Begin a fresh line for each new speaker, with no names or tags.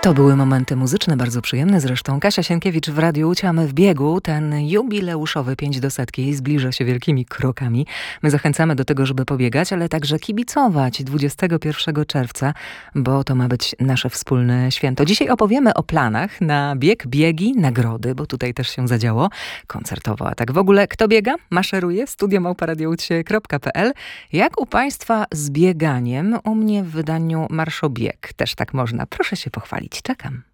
To były momenty muzyczne, bardzo przyjemne zresztą. Kasia Sienkiewicz w Radiu Uciamy w biegu. Ten jubileuszowy 5 do setki zbliża się wielkimi krokami. My zachęcamy do tego, żeby pobiegać, ale także kibicować 21 czerwca, bo to ma być nasze wspólne święto. Dzisiaj opowiemy o planach na bieg, biegi, nagrody, bo tutaj też się zadziało koncertowo. A tak w ogóle, kto biega? Maszeruje. studio@radioucie.pl. Jak u Państwa z bieganiem? U mnie w wydaniu Marszobieg. Też tak można. Proszę się pochwalić. Czekam.